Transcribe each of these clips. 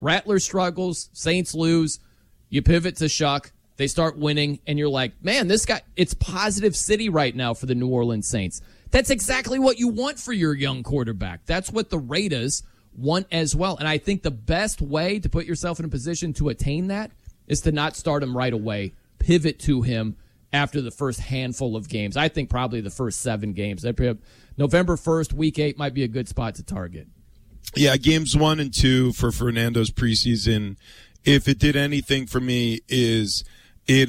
Rattler struggles, Saints lose, you pivot to Shuck, they start winning, and you're like, man, this guy, it's positive city right now for the New Orleans Saints. That's exactly what you want for your young quarterback. That's what the Raiders want as well. And I think the best way to put yourself in a position to attain that is to not start him right away. Pivot to him after the first handful of games. I think probably the first 7 games. November 1st, week 8 might be a good spot to target. Yeah, games 1 and 2 for Fernando's preseason, if it did anything for me, is it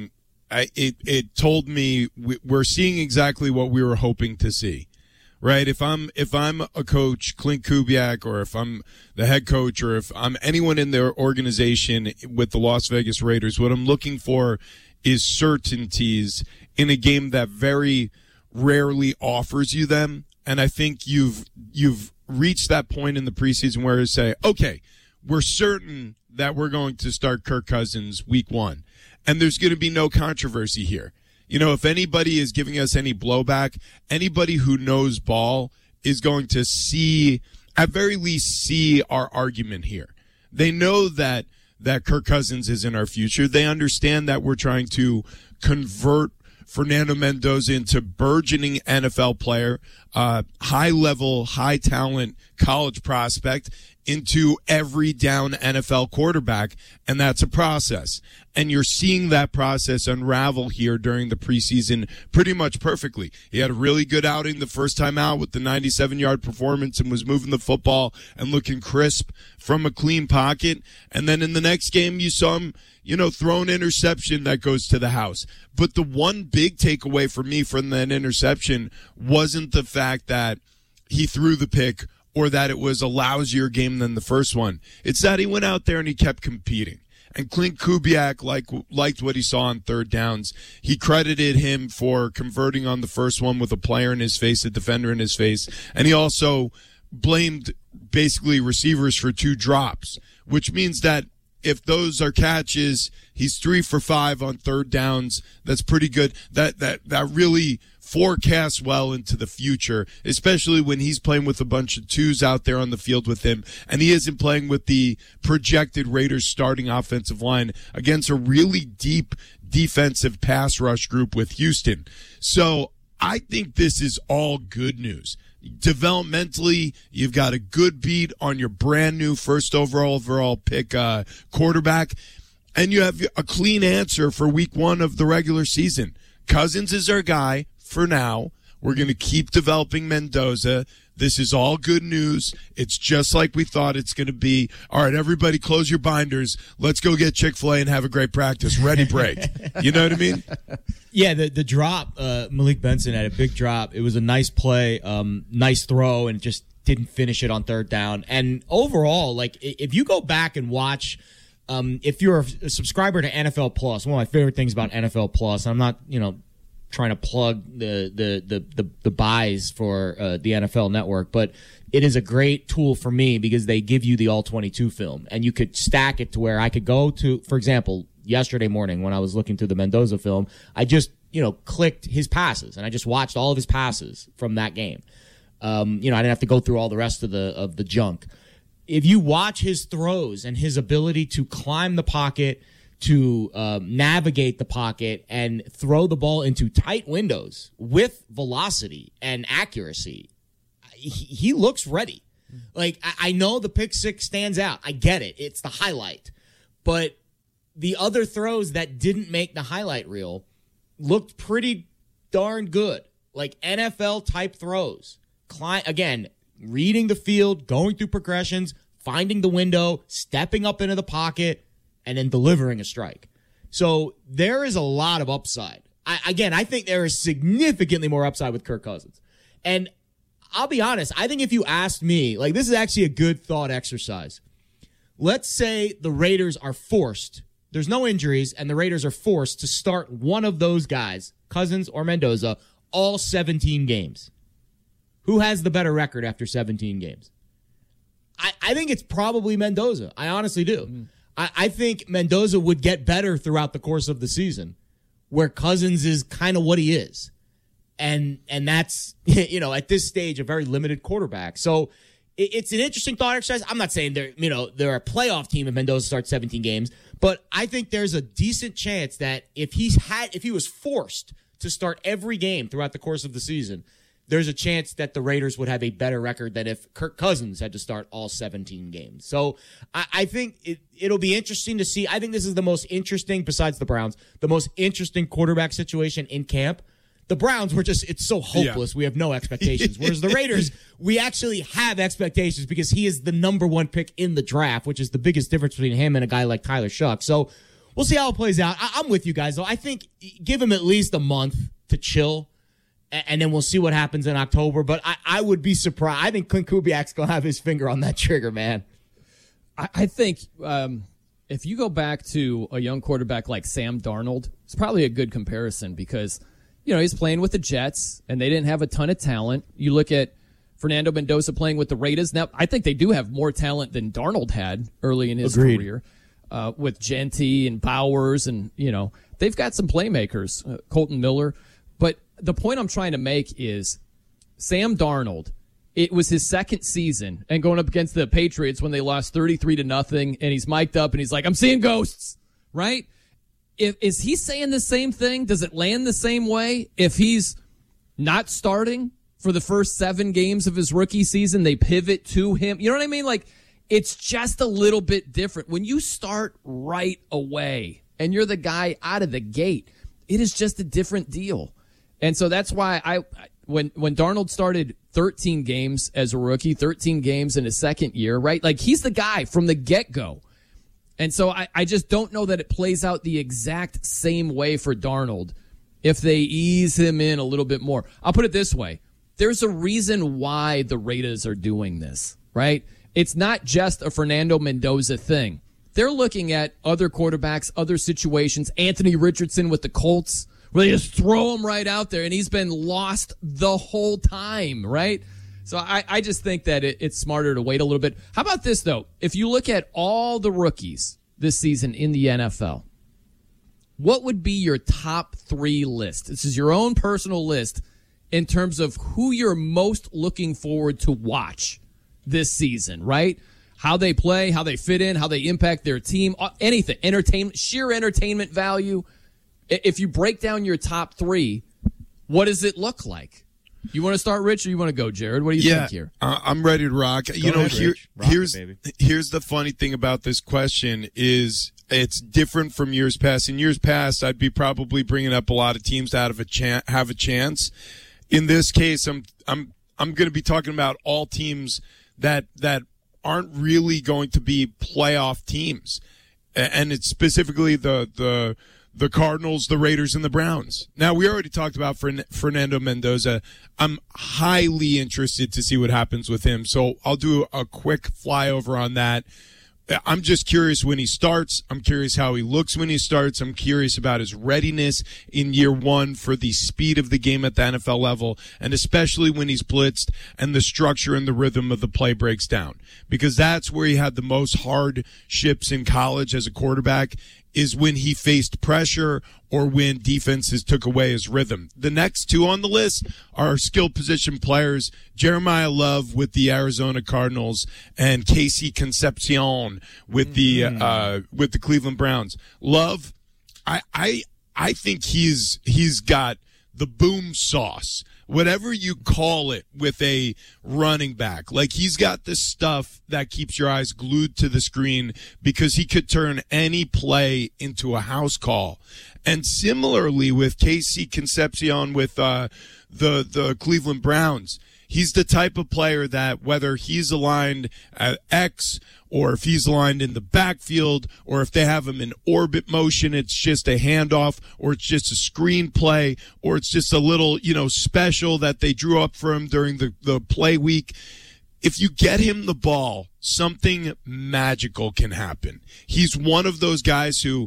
told me we're seeing exactly what we were hoping to see. Right? If I'm a coach, Clint Kubiak, or if I'm the head coach, or if I'm anyone in their organization with the Las Vegas Raiders, what I'm looking for is certainties in a game that very rarely offers you them. And I think you've reached that point in the preseason where you say, okay, we're certain that we're going to start Kirk Cousins week 1. And there's going to be no controversy here. You know, if anybody is giving us any blowback, anybody who knows ball is going to see, at very least, see our argument here. They know that Kirk Cousins is in our future. They understand that we're trying to convert Fernando Mendoza into burgeoning NFL player, high-level, high-talent college prospect into every down NFL quarterback, and that's a process. And you're seeing that process unravel here during the preseason pretty much perfectly. He had a really good outing the first time out with the 97-yard performance and was moving the football and looking crisp from a clean pocket. And then in the next game, you saw him, throw an interception that goes to the house. But the one big takeaway for me from that interception wasn't the fact that he threw the pick or that it was a lousier game than the first one. It's that he went out there and he kept competing. And Clint Kubiak liked what he saw on third downs. He credited him for converting on the first one with a player in his face, a defender in his face. And he also blamed basically receivers for 2 drops, which means that if those are catches, he's 3 for 5 on third downs. That's pretty good. That really forecasts well into the future, especially when he's playing with a bunch of 2s out there on the field with him, and he isn't playing with the projected Raiders starting offensive line against a really deep defensive pass rush group with Houston. So I think this is all good news. Developmentally, you've got a good beat on your brand new first overall pick quarterback, and you have a clean answer for week 1 of the regular season. Cousins is our guy for now. We're going to keep developing Mendoza. This is all good news. It's just like we thought it's going to be. All right, everybody close your binders. Let's go get Chick-fil-A and have a great practice. Ready, break. You know what I mean? Yeah, the drop, Malik Benson had a big drop. It was a nice play, nice throw, and just didn't finish it on third down. And overall, like, if you go back and watch, if you're a subscriber to NFL Plus, one of my favorite things about NFL Plus, I'm not, trying to plug the buys for the NFL Network, but it is a great tool for me because they give you the all-22 film, and you could stack it to where I could go to, for example, yesterday morning when I was looking through the Mendoza film, I just, clicked his passes, and I just watched all of his passes from that game. I didn't have to go through all the rest of the junk. If you watch his throws and his ability to climb the pocket, to navigate the pocket and throw the ball into tight windows with velocity and accuracy, he looks ready. Like, I know the pick 6 stands out. I get it. It's the highlight. But the other throws that didn't make the highlight reel looked pretty darn good. Like NFL-type throws. Again, reading the field, going through progressions, finding the window, stepping up into the pocket, and then delivering a strike. So there is a lot of upside. I think there is significantly more upside with Kirk Cousins. And I'll be honest, I think if you asked me, like, this is actually a good thought exercise. Let's say the Raiders are forced, there's no injuries, and the Raiders are forced to start one of those guys, Cousins or Mendoza, all 17 games. Who has the better record after 17 games? I think it's probably Mendoza. I honestly do. I think Mendoza would get better throughout the course of the season, where Cousins is kind of what he is. And that's, at this stage, a very limited quarterback. So it's an interesting thought exercise. I'm not saying they're a playoff team if Mendoza starts 17 games, but I think there's a decent chance that if he was forced to start every game throughout the course of the season, there's a chance that the Raiders would have a better record than if Kirk Cousins had to start all 17 games. So I think it'll be interesting to see. I think this is the most interesting, besides the Browns, the most interesting quarterback situation in camp. The Browns were it's so hopeless. Yeah. We have no expectations. Whereas the Raiders, we actually have expectations because he is the number one pick in the draft, which is the biggest difference between him and a guy like Tyler Shuck. So we'll see how it plays out. I'm with you guys, though. I think give him at least a month to chill, and then we'll see what happens in October. But I would be surprised. I think Clint Kubiak's going to have his finger on that trigger, man. I think if you go back to a young quarterback like Sam Darnold, it's probably a good comparison because – he's playing with the Jets, and they didn't have a ton of talent. You look at Fernando Mendoza playing with the Raiders. Now, I think they do have more talent than Darnold had early in his career with Genty and Bowers, and, they've got some playmakers, Colton Miller. But the point I'm trying to make is Sam Darnold, it was his second season, and going up against the Patriots when they lost 33-0, and he's mic'd up, and he's like, I'm seeing ghosts, right? Is he saying the same thing? Does it land the same way? If he's not starting for the first 7 games of his rookie season, they pivot to him. You know what I mean? Like, it's just a little bit different. When you start right away and you're the guy out of the gate, it is just a different deal. And so that's why when Darnold started 13 games as a rookie, 13 games in his second year, right? Like, he's the guy from the get-go. And so I just don't know that it plays out the exact same way for Darnold if they ease him in a little bit more. I'll put it this way. There's a reason why the Raiders are doing this, right? It's not just a Fernando Mendoza thing. They're looking at other quarterbacks, other situations. Anthony Richardson with the Colts, where they just throw him right out there, and he's been lost the whole time, right? So I just think that it's smarter to wait a little bit. How about this, though? If you look at all the rookies this season in the NFL, what would be your top 3 list? This is your own personal list in terms of who you're most looking forward to watch this season, right? How they play, how they fit in, how they impact their team, anything, entertainment, sheer entertainment value. If you break down your top 3, what does it look like? You want to start, Rich, or you want to go, Jared? What do you think here? I'm ready to rock. Here's the funny thing about this question is it's different from years past. In years past, I'd be probably bringing up a lot of teams that have a chance. In this case, I'm going to be talking about all teams that aren't really going to be playoff teams, and it's specifically the Cardinals, the Raiders, and the Browns. Now, we already talked about Fernando Mendoza. I'm highly interested to see what happens with him, so I'll do a quick flyover on that. I'm just curious when he starts. I'm curious how he looks when he starts. I'm curious about his readiness in year 1 for the speed of the game at the NFL level, and especially when he's blitzed and the structure and the rhythm of the play breaks down, because that's where he had the most hardships in college as a quarterback, is when he faced pressure or when defenses took away his rhythm. The next 2 on the list are skill position players, Jeremiah Love with the Arizona Cardinals and Casey Concepcion with the Cleveland Browns. Love, I think he's got the boom sauce, whatever you call it, with a running back. Like, he's got the stuff that keeps your eyes glued to the screen because he could turn any play into a house call. And similarly with Casey Concepcion with the Cleveland Browns, he's the type of player that whether he's aligned at X or if he's aligned in the backfield or if they have him in orbit motion, it's just a handoff or it's just a screen play or it's just a little, special that they drew up for him during the play week. If you get him the ball, something magical can happen. He's one of those guys who,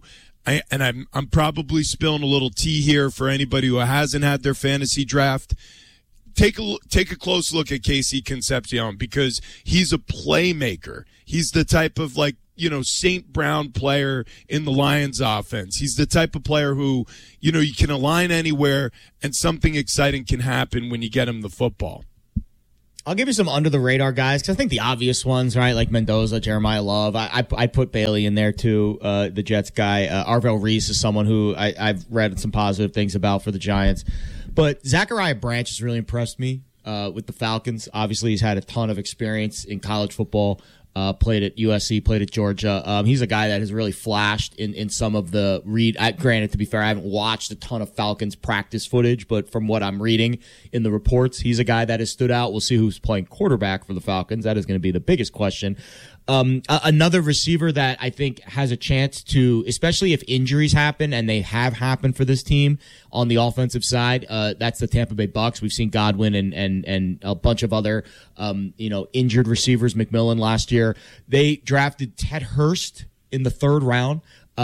I'm probably spilling a little tea here for anybody who hasn't had their fantasy draft. Take a close look at Casey Concepcion because he's a playmaker. He's the type of St. Brown player in the Lions offense. He's the type of player who, you can align anywhere and something exciting can happen when you get him the football. I'll give you some under the radar guys because I think the obvious ones, right, like Mendoza, Jeremiah Love. I put Bailey in there too. The Jets guy, Arvell Reese is someone who I've read some positive things about for the Giants. But Zachariah Branch has really impressed me with the Falcons. Obviously, he's had a ton of experience in college football. Played at USC, played at Georgia. He's a guy that has really flashed in some of the granted, to be fair, I haven't watched a ton of Falcons practice footage, but from what I'm reading in the reports, he's a guy that has stood out. We'll see who's playing quarterback for the Falcons. That is going to be the biggest question. Another receiver that I think has a chance to, especially if injuries happen, and they have happened for this team on the offensive side, that's the Tampa Bay Bucks. We've seen Godwin and a bunch of other, injured receivers, McMillan last year. They drafted Ted Hurst in the 3rd round.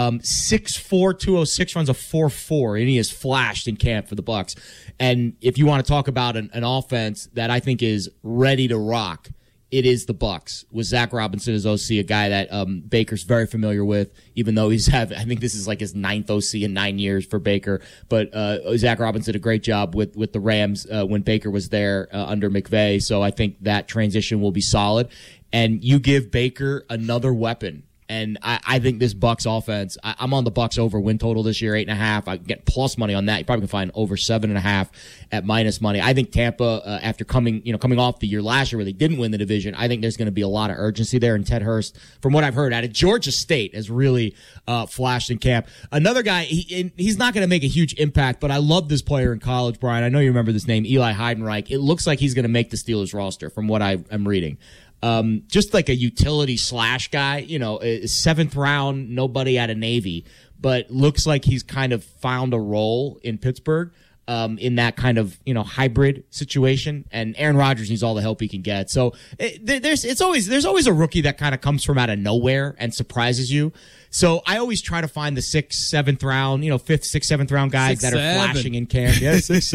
6'4", 206, runs a 4.4, and he has flashed in camp for the Bucks. And if you want to talk about an offense that I think is ready to rock, it is the Bucks with Zach Robinson as OC, a guy that Baker's very familiar with, even though I think this is like his 9th OC in 9 years for Baker. But Zach Robinson did a great job with the Rams when Baker was there under McVay. So I think that transition will be solid. And you give Baker another weapon. And I think this Bucks offense, I'm on the Bucks over win total this year, 8.5. I can get plus money on that. You probably can find over 7.5 at minus money. I think Tampa, after coming off the year last year where they didn't win the division, I think there's going to be a lot of urgency there. And Ted Hurst, from what I've heard, out of Georgia State, has really flashed in camp. Another guy, he's not going to make a huge impact, but I love this player in college, Brian. I know you remember this name, Eli Heidenreich. It looks like he's going to make the Steelers roster from what I am reading. Just like a utility slash guy, a 7th round, nobody out of Navy, but looks like he's kind of found a role in Pittsburgh, in that kind of, hybrid situation. And Aaron Rodgers needs all the help he can get. So there's always a rookie that kind of comes from out of nowhere and surprises you. So I always try to find the 6th, 7th round, 5th, 6th, 7th round guys that are flashing in camp. Yeah, 6,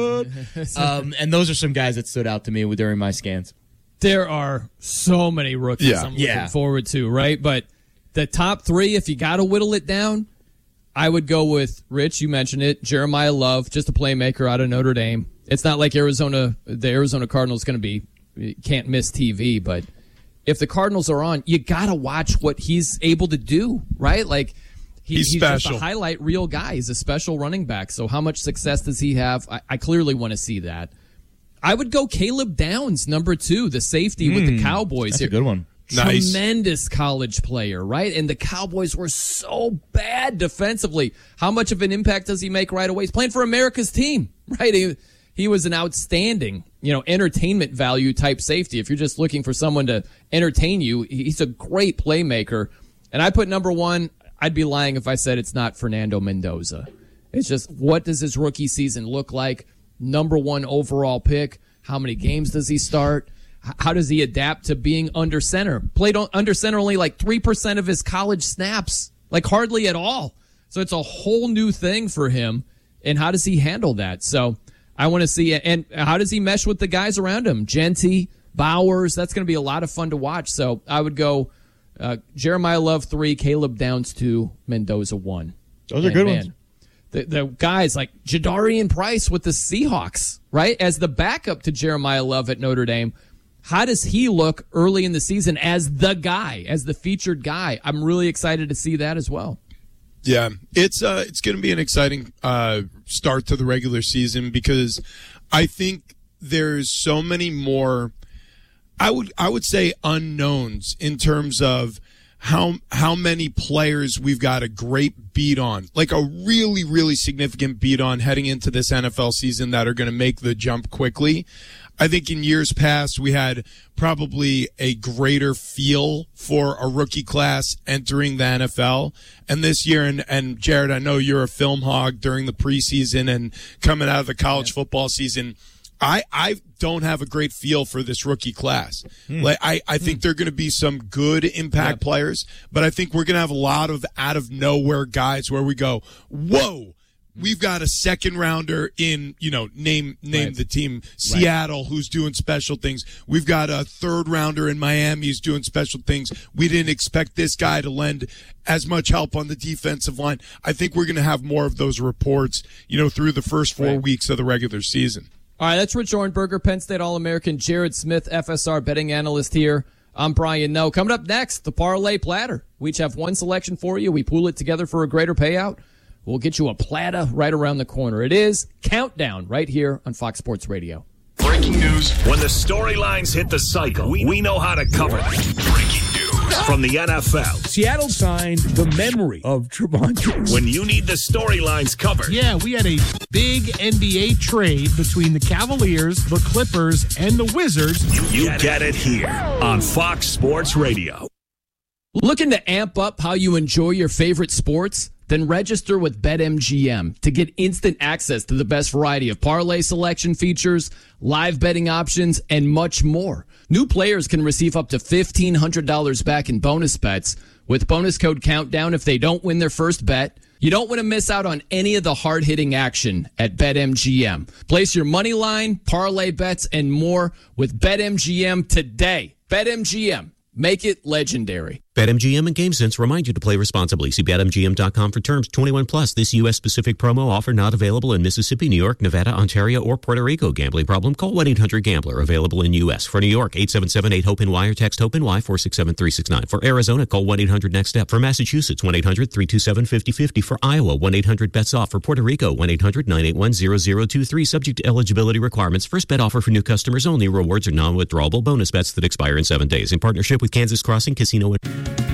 7. And those are some guys that stood out to me during my scans. There are so many rookies I'm looking forward to, right? But the top 3, if you got to whittle it down, I would go with Rich. You mentioned it, Jeremiah Love, just a playmaker out of Notre Dame. It's not like the Arizona Cardinals going to be can't miss TV, but if the Cardinals are on, you got to watch what he's able to do, right? Like he's special. Just a highlight reel guy. He's a special running back. So how much success does he have? I clearly want to see that. I would go Caleb Downs, number 2, the safety with the Cowboys. That's a good one. Nice. Tremendous college player, right? And the Cowboys were so bad defensively. How much of an impact does he make right away? He's playing for America's team, right? He was an outstanding, entertainment value type safety. If you're just looking for someone to entertain you, he's a great playmaker. And I put number 1. I'd be lying if I said it's not Fernando Mendoza. It's just, what does his rookie season look like? Number 1 overall pick. How many games does he start? How does he adapt to being under center? Played under center only like 3% of his college snaps, like hardly at all. So it's a whole new thing for him. And how does he handle that? So I want to see it. And how does he mesh with the guys around him? Genty, Bowers. That's going to be a lot of fun to watch. So I would go Jeremiah Love 3, Caleb Downs 2, Mendoza 1. Those are good ones. The guys like Jadarian Price with the Seahawks, right? As the backup to Jeremiah Love at Notre Dame. How does he look early in the season as the guy, as the featured guy? I'm really excited to see that as well. Yeah, it's going to be an exciting start to the regular season because I think there's so many more, I would say, unknowns in terms of how many players we've got a great beat on, like a really, really significant beat on heading into this NFL season that are going to make the jump quickly. I think in years past, we had probably a greater feel for a rookie class entering the NFL. And this year, and Jared, I know you're a film hog during the preseason and coming out of the college football season. I don't have a great feel for this rookie class. Like I think there are going to be some good impact players, but I think we're going to have a lot of out of nowhere guys where we go, whoa, we've got a second rounder in, name the team, Seattle, who's doing special things. We've got a 3rd rounder in Miami who's doing special things. We didn't expect this guy to lend as much help on the defensive line. I think we're going to have more of those reports, through the first 4 weeks of the regular season. All right, that's Rich Orenberger, Penn State All-American, Jared Smith, FSR betting analyst here. I'm Brian Noe. Coming up next, the Parlay Platter. We each have one selection for you. We pool it together for a greater payout. We'll get you a platter right around the corner. It is Countdown right here on Fox Sports Radio. Breaking news. When the storylines hit the cycle, we know how to cover them. Breaking news from the NFL. Seattle signed the memory of Trevon Diggs. When you need the storylines covered. Yeah, we had a big NBA trade between the Cavaliers, the Clippers, and the Wizards. You get it here on Fox Sports Radio. Looking to amp up how you enjoy your favorite sports? Then register with BetMGM to get instant access to the best variety of parlay selection features, live betting options, and much more. New players can receive up to $1,500 back in bonus bets with bonus code Countdown if they don't win their first bet. You don't want to miss out on any of the hard-hitting action at BetMGM. Place your money line, parlay bets, and more with BetMGM today. BetMGM. Make it legendary. BetMGM and GameSense remind you to play responsibly. See BetMGM.com for terms. 21 plus. This U.S.-specific promo offer not available in Mississippi, New York, Nevada, Ontario, or Puerto Rico. Gambling problem? Call 1-800-GAMBLER. Available in U.S. For New York, 877-8-HOPE-NY or text HOPE-NY 467-369. For Arizona, call 1-800-NEXT-STEP. For Massachusetts, 1-800-327-5050. For Iowa, 1-800-BETS-OFF. For Puerto Rico, 1-800-981-0023. Subject to eligibility requirements. First bet offer for new customers only. Rewards are non-withdrawable bonus bets that expire in 7 days. In partnership with Kansas Crossing Casino and...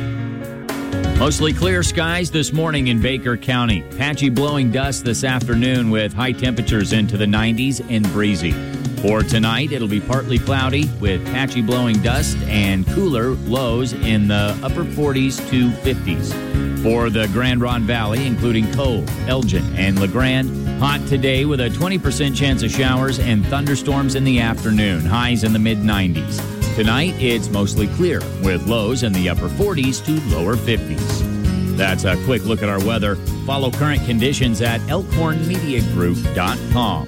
Mostly clear skies this morning in Baker County. Patchy blowing dust this afternoon with high temperatures into the 90s and breezy. For tonight, it'll be partly cloudy with patchy blowing dust and cooler lows in the upper 40s to 50s. For the Grand Ronde Valley, including Cove, Elgin, and LeGrand, hot today with a 20% chance of showers and thunderstorms in the afternoon. Highs in the mid-90s. Tonight, it's mostly clear with lows in the upper 40s to lower 50s. That's a quick look at our weather. Follow current conditions at elkhornmediagroup.com.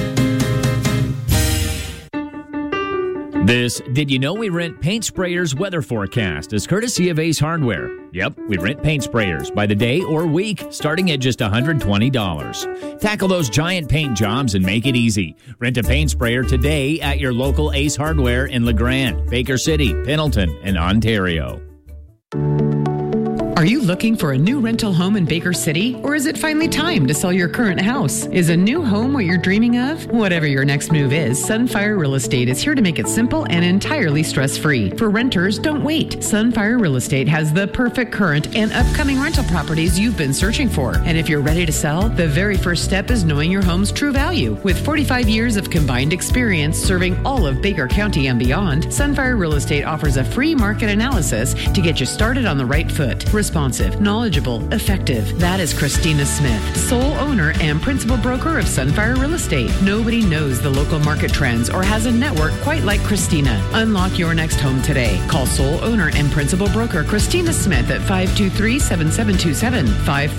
This Did You Know We Rent Paint Sprayers weather forecast is courtesy of Ace Hardware. Yep, we rent paint sprayers by the day or week, starting at just $120. Tackle those giant paint jobs and make it easy. Rent a paint sprayer today at your local Ace Hardware in LeGrand, Baker City, Pendleton, and Ontario. Are you looking for a new rental home in Baker City? Or is it finally time to sell your current house? Is a new home what you're dreaming of? Whatever your next move is, Sunfire Real Estate is here to make it simple and entirely stress-free. For renters, don't wait. Sunfire Real Estate has the perfect current and upcoming rental properties you've been searching for. And if you're ready to sell, the very first step is knowing your home's true value. With 45 years of combined experience serving all of Baker County and beyond, Sunfire Real Estate offers a free market analysis to get you started on the right foot. Responsive, knowledgeable, effective. That is Christina Smith, sole owner and principal broker of Sunfire Real Estate. Nobody knows the local market trends or has a network quite like Christina. Unlock your next home today. Call sole owner and principal broker Christina Smith at 523-7727,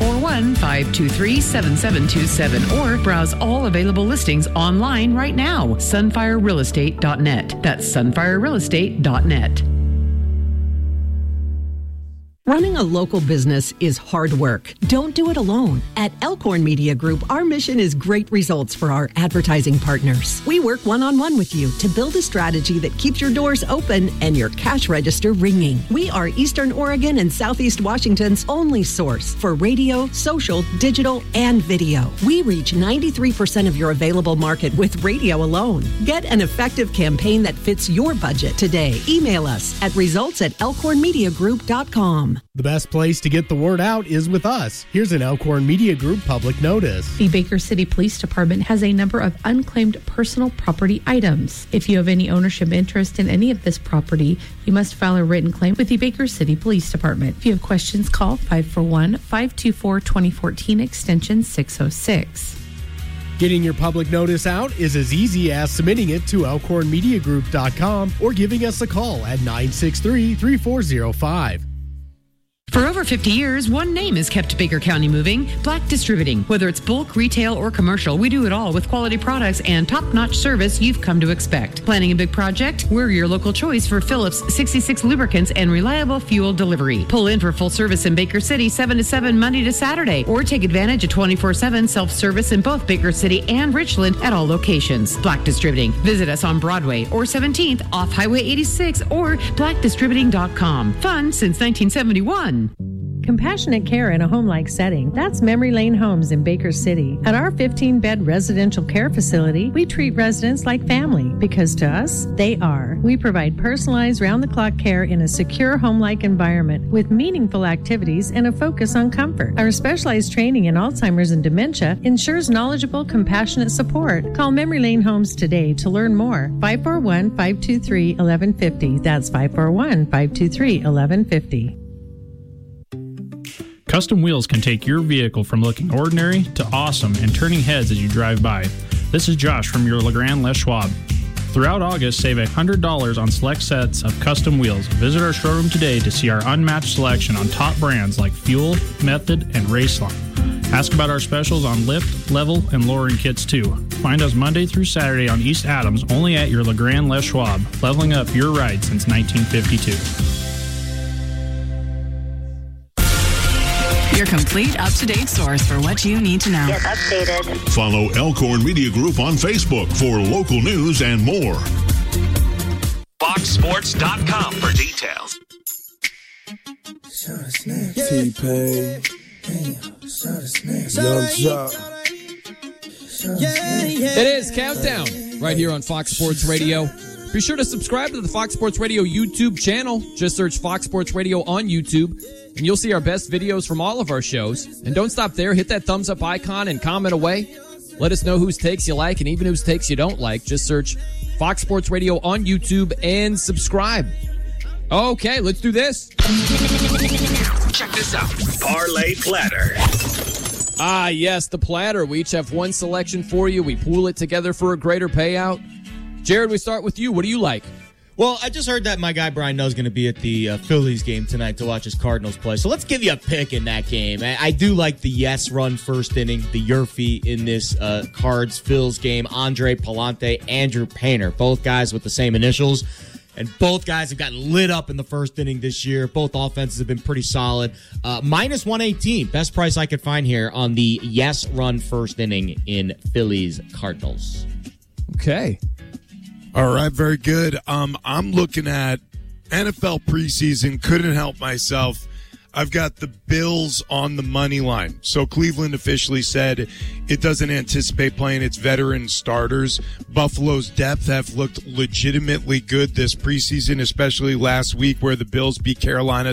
541-523-7727, or browse all available listings online right now. Sunfirerealestate.net. That's sunfirerealestate.net. Running a local business is hard work. Don't do it alone. At Elkhorn Media Group, our mission is great results for our advertising partners. We work one-on-one with you to build a strategy that keeps your doors open and your cash register ringing. We are Eastern Oregon and Southeast Washington's only source for radio, social, digital, and video. We reach 93% of your available market with radio alone. Get an effective campaign that fits your budget today. Email us at results@elkhornmediagroup.com. The best place to get the word out is with us. Here's an Elkhorn Media Group public notice. The Baker City Police Department has a number of unclaimed personal property items. If you have any ownership interest in any of this property, you must file a written claim with the Baker City Police Department. If you have questions, call 541-524-2014 extension 606. Getting your public notice out is as easy as submitting it to elkhornmediagroup.com or giving us a call at 963-3405. For over over 50 years, one name has kept Baker County moving, Black Distributing. Whether it's bulk, retail, or commercial, we do it all with quality products and top-notch service you've come to expect. Planning a big project? We're your local choice for Phillips 66 lubricants and reliable fuel delivery. Pull in for full service in Baker City 7 to 7 Monday to Saturday, or take advantage of 24/7 self-service in both Baker City and Richland at all locations. Black Distributing. Visit us on Broadway or 17th off Highway 86 or blackdistributing.com. Fun since 1971. Compassionate care in a home-like setting. That's Memory Lane Homes in Baker City. At our 15-bed residential care facility, we treat residents like family because to us, they are. We provide personalized round-the-clock care in a secure home-like environment with meaningful activities and a focus on comfort. Our specialized training in Alzheimer's and dementia ensures knowledgeable, compassionate support. Call Memory Lane Homes today to learn more. 541-523-1150. That's 541-523-1150. Custom Wheels can take your vehicle from looking ordinary to awesome and turning heads as you drive by. This is Josh from your Legrand Les Schwab. Throughout August, save $100 on select sets of custom wheels. Visit our showroom today to see our unmatched selection on top brands like Fuel, Method, and Raceline. Ask about our specials on lift, level, and lowering kits too. Find us Monday through Saturday on East Adams only at your Legrand Les Schwab, leveling up your ride since 1952. Your complete up-to-date source for what you need to know. Get updated. Follow Elkhorn Media Group on Facebook for local news and more. FoxSports.com for details. T-Pain. Young Jock. It is Countdown right here on Fox Sports Radio. Be sure to subscribe to the Fox Sports Radio YouTube channel. Just search Fox Sports Radio on YouTube, and you'll see our best videos from all of our shows. And don't stop there. Hit that thumbs up icon and comment away. Let us know whose takes you like and even whose takes you don't like. Just search Fox Sports Radio on YouTube and subscribe. Okay, let's do this. Check this out. Parlay Platter. Ah, yes, the platter. We each have one selection for you. We pool it together for a greater payout. Jared, we start with you. What do you like? Well, I just heard that my guy Brian Noe's going to be at the Phillies game tonight to watch his Cardinals play. So let's give you a pick in that game. I do like the yes run first inning, the Yerfy in this Cards-Phils game. Andre Palante, Andrew Painter, both guys with the same initials. And both guys have gotten lit up in the first inning this year. Both offenses have been pretty solid. Minus 118, best price I could find here on the yes run first inning in Phillies Cardinals. Okay. All right, very good. I'm looking at NFL preseason. Couldn't help myself. I've got the Bills on the money line. So Cleveland officially said it doesn't anticipate playing its veteran starters. Buffalo's depth have looked legitimately good this preseason, especially last week where the Bills beat Carolina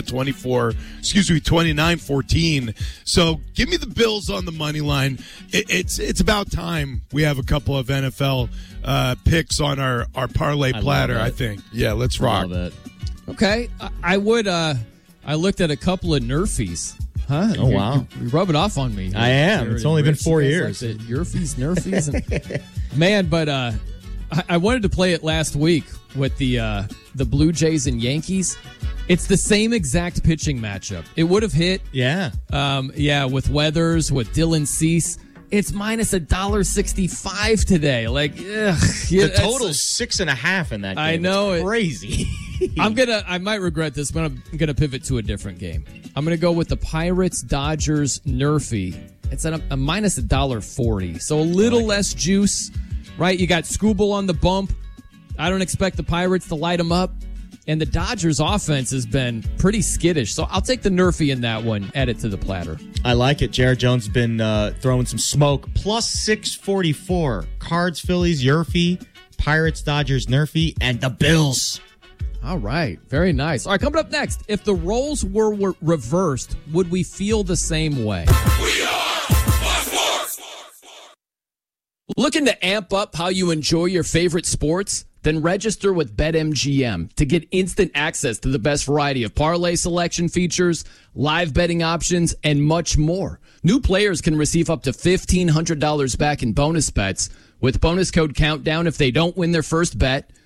29-14. So give me the Bills on the money line. It's about time we have a couple of NFL picks on our parlay platter, I think. Yeah, let's rock. Love it. Okay. I looked at a couple of Nerfies. Huh? Oh, wow. You're rubbing off on me. I am. It's only been 4 years. Like Nerfies. Man, but I wanted to play it last week with the Blue Jays and Yankees. It's the same exact pitching matchup. It would have hit. Yeah. With Weathers, with Dylan Cease. It's minus $1.65 today. Like, ugh. The total's 6.5 in that game. I know. It's crazy. I might regret this, but I'm gonna pivot to a different game. I'm gonna go with the Pirates Dodgers Nerfy. It's at a minus $1.40, so a little less juice, right? You got Scooble on the bump. I don't expect the Pirates to light them up, and the Dodgers offense has been pretty skittish. So I'll take the Nerfy in that one. Add it to the platter. I like it. Jared Jones has been throwing some smoke. Plus 644. Cards, Phillies, Yerfy, Pirates, Dodgers, Nerfy, and the Bills. All right. Very nice. All right, coming up next. If the roles were reversed, would we feel the same way? We are Fox Sports. Looking to amp up how you enjoy your favorite sports? Then register with BetMGM to get instant access to the best variety of parlay selection features, live betting options, and much more. New players can receive up to $1,500 back in bonus bets with bonus code Countdown if they don't win their first bet.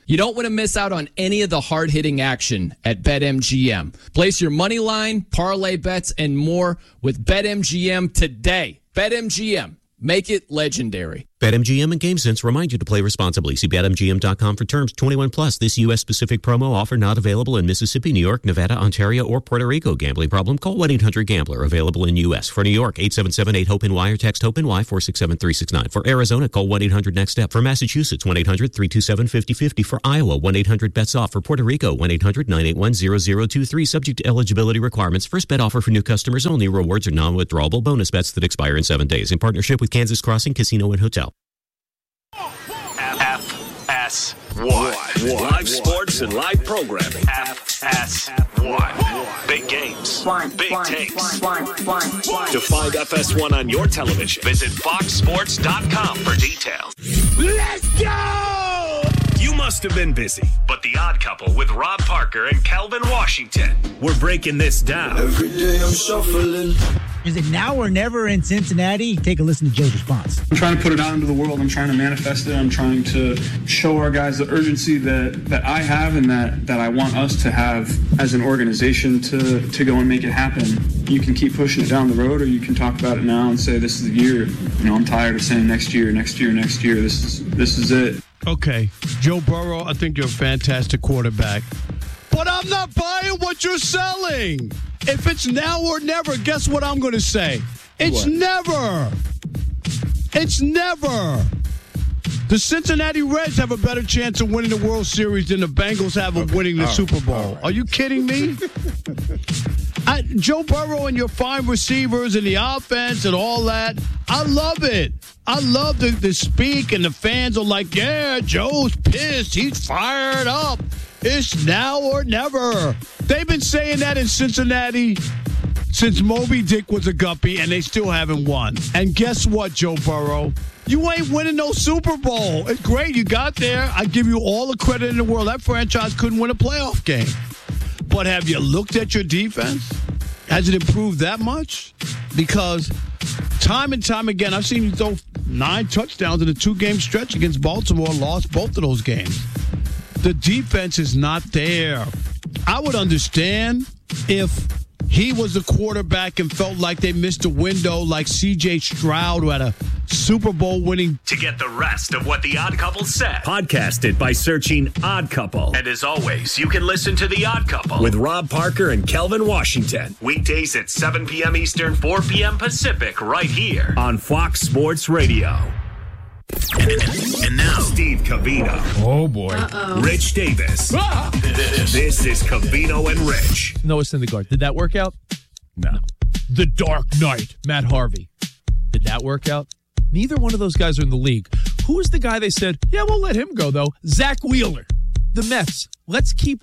You don't want to miss out on any of the hard-hitting action at BetMGM. Place your money line, parlay bets, and more with BetMGM today. BetMGM. Make it legendary. BetMGM and GameSense remind you to play responsibly. See BetMGM.com for terms. 21 plus. This U.S.-specific promo offer not available in Mississippi, New York, Nevada, Ontario, or Puerto Rico. Gambling problem? Call 1-800-GAMBLER. Available in U.S. For New York, 877-8-HOPE-NY or text HOPE-NY 467-369. For Arizona, call 1-800-NEXT-STEP. For Massachusetts, 1-800-327-5050. For Iowa, 1-800-BETS-OFF. For Puerto Rico, 1-800-981-0023. Subject to eligibility requirements. First bet offer for new customers only. Rewards are non-withdrawable bonus bets that expire in 7 days. In partnership with Kansas Crossing Casino and Hotel. FS1. Live sports and live programming. FS1. Big games. Big takes. To find FS1 on your television, visit foxsports.com for details. Let's go! You must have been busy, but The Odd Couple with Rob Parker and Calvin Washington. We're breaking this down. Every day I'm shuffling. Is it now or never in Cincinnati? Take a listen to Joe's response. I'm trying to put it out into the world. I'm trying to manifest it. I'm trying to show our guys the urgency that I have and that I want us to have as an organization to go and make it happen. You can keep pushing it down the road, or you can talk about it now and say this is the year. You know, I'm tired of saying next year. This is it. Okay, Joe Burrow, I think you're a fantastic quarterback. But I'm not buying what you're selling. If it's now or never, guess what I'm going to say? It's never. It's never. The Cincinnati Reds have a better chance of winning the World Series than the Bengals have of winning the Super Bowl. Are you kidding me? Joe Burrow and your fine receivers and the offense and all that, I love it. I love the speak, and the fans are like, yeah, Joe's pissed. He's fired up. It's now or never. They've been saying that in Cincinnati since Moby Dick was a guppy, and they still haven't won. And guess what, Joe Burrow? You ain't winning no Super Bowl. It's great. You got there. I give you all the credit in the world. That franchise couldn't win a playoff game. But have you looked at your defense? Has it improved that much? Because time and time again, I've seen you throw 9 touchdowns in a 2-game stretch against Baltimore, lost both of those games. The defense is not there. I would understand if he was the quarterback and felt like they missed a window like C.J. Stroud, who had a Super Bowl winning. To get the rest of what The Odd Couple said, podcast it by searching Odd Couple. And as always, you can listen to The Odd Couple with Rob Parker and Kelvin Washington. Weekdays at 7 p.m. Eastern, 4 p.m. Pacific, right here on Fox Sports Radio. And now, Steve Covino. Oh, boy. Rich Davis. Ah! This is Covino and Rich. Noah Syndergaard. Did that work out? No. The Dark Knight, Matt Harvey. Did that work out? Neither one of those guys are in the league. Who was the guy they said, yeah, we'll let him go, though? Zach Wheeler. The Mets. Let's keep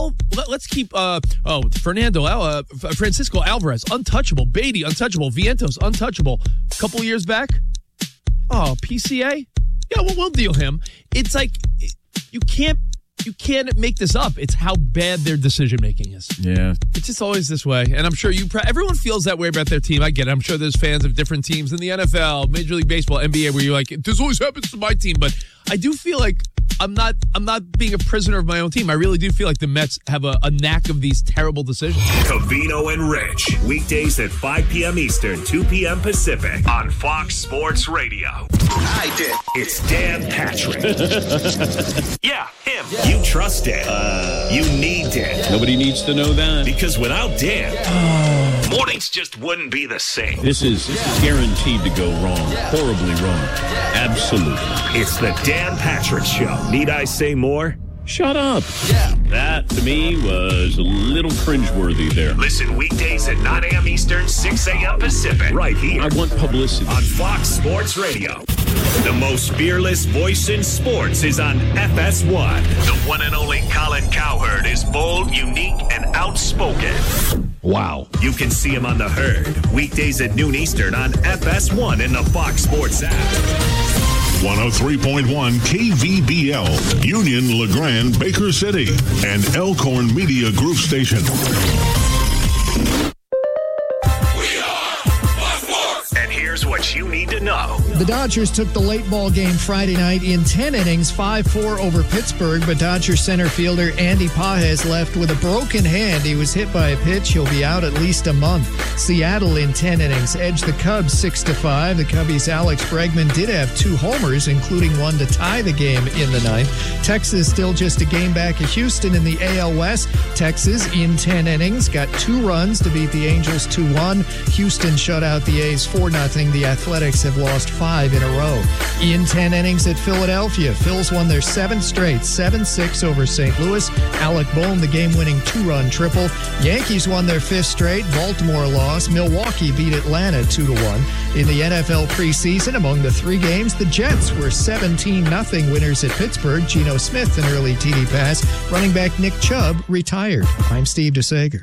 Francisco Alvarez, untouchable. Beatty, untouchable. Vientos, untouchable. A couple years back, PCA? Yeah, well, we'll deal him. It's like you can't make this up. It's how bad their decision-making is. Yeah. It's just always this way. And I'm sure everyone feels that way about their team. I get it. I'm sure there's fans of different teams in the NFL, Major League Baseball, NBA, where you're like, this always happens to my team. But I do feel like I'm not being a prisoner of my own team. I really do feel like the Mets have a knack of these terrible decisions. Covino and Rich. Weekdays at 5 p.m. Eastern, 2 p.m. Pacific on Fox Sports Radio. I did. It's Dan Patrick. Yeah, him. Yeah. You trust Dan. You need Dan. Nobody needs to know that. Because without Dan, mornings just wouldn't be the same. This is guaranteed to go wrong. Horribly wrong. Absolutely. It's the Dan Patrick Show. Need I say more? Shut up. Yeah. That, to me, was a little cringeworthy there. Listen weekdays at 9 a.m. Eastern, 6 a.m. Pacific. Right here. I want publicity. On Fox Sports Radio. The most fearless voice in sports is on FS1. The one and only Colin Cowherd is bold, unique, and outspoken. Wow. You can see him on The Herd. Weekdays at noon Eastern on FS1 in the Fox Sports app. 103.1 KVBL, Union, LeGrand, Baker City, and Elkhorn Media Group Station. And here's what you need to know. The Dodgers took the late ball game Friday night in 10 innings, 5-4 over Pittsburgh, but Dodgers center fielder Andy Pages left with a broken hand. He was hit by a pitch. He'll be out at least a month. Seattle in 10 innings edged the Cubs 6-5. The Cubbies' Alex Bregman did have 2 homers, including one to tie the game in the ninth. Texas still just a game back of Houston in the AL West. Texas in 10 innings got 2 runs to beat the Angels 2-1. Houston shut out the A's 4-0. The Athletics have lost 5 in a row. In 10 innings at Philadelphia, Phils won their 7th straight, 7-6 over St. Louis. Alec Bohm, the game-winning 2-run triple. Yankees won their 5th straight. Baltimore lost. Milwaukee beat Atlanta 2-1. In the NFL preseason, among the 3 games, the Jets were 17-0 winners at Pittsburgh. Geno Smith, an early TD pass. Running back Nick Chubb retired. I'm Steve DeSager.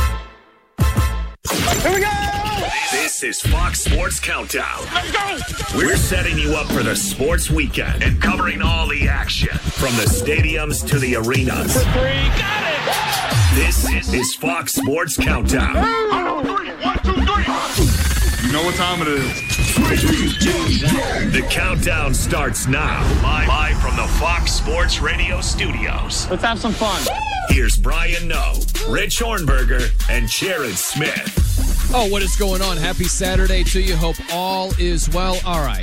Here we go! This is Fox Sports Countdown. Let's go! We're setting you up for the sports weekend and covering all the action from the stadiums to the arenas. For 3, got it! This is Fox Sports Countdown. 1, 2, 3. You know what time it is. 3, 2, 1. The countdown starts now. Live from the Fox Sports Radio studios. Let's have some fun. Here's Brian Noe, Rich Hornberger, and Jared Smith. Oh, what is going on? Happy Saturday to you. Hope all is well. All right.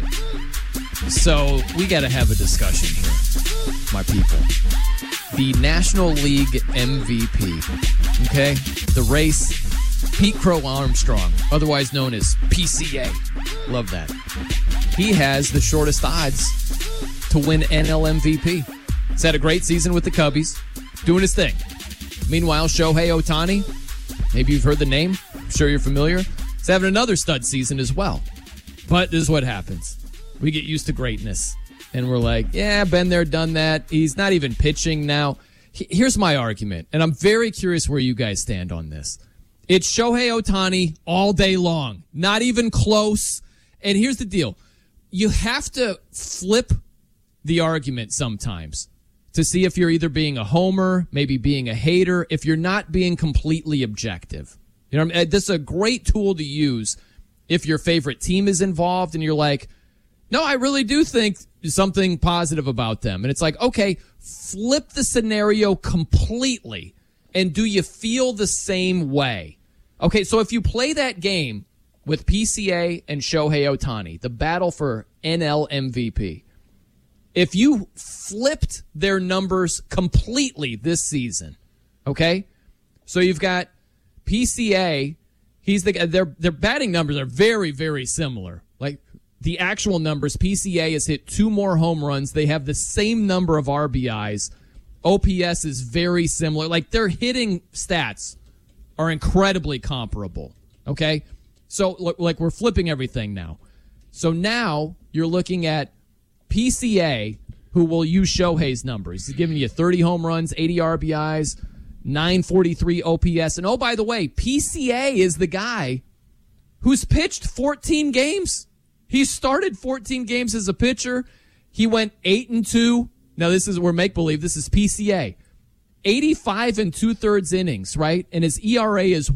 So we got to have a discussion here, my people. The National League MVP, okay? The race, Pete Crow Armstrong, otherwise known as PCA. Love that. He has the shortest odds to win NL MVP. He's had a great season with the Cubbies, doing his thing. Meanwhile, Shohei Ohtani, maybe you've heard the name. I'm sure you're familiar. He's having another stud season as well. But this is what happens. We get used to greatness. And we're like, yeah, been there, done that. He's not even pitching now. Here's my argument, and I'm very curious where you guys stand on this. It's Shohei Ohtani all day long. Not even close. And here's the deal. You have to flip the argument sometimes to see if you're either being a homer, maybe being a hater, if you're not being completely objective. You know what I mean? This is a great tool to use if your favorite team is involved and you're like, no, I really do think something positive about them. And it's like, okay, flip the scenario completely. And do you feel the same way? Okay, so if you play that game with PCA and Shohei Ohtani, the battle for NL MVP, if you flipped their numbers completely this season, okay? So you've got PCA, their batting numbers are very, very similar. Like the actual numbers, PCA has hit 2 more home runs. They have the same number of RBIs. OPS is very similar. Like their hitting stats are incredibly comparable. Okay? So like we're flipping everything now. So now you're looking at PCA, who will use Shohei's numbers. He's giving you 30 home runs, 80 RBIs, 943 OPS. And oh, by the way, PCA is the guy who's pitched 14 games. He started 14 games as a pitcher. He went 8-2. Now this is, we're make-believe. This is PCA. 85 2/3 innings, right? And his ERA is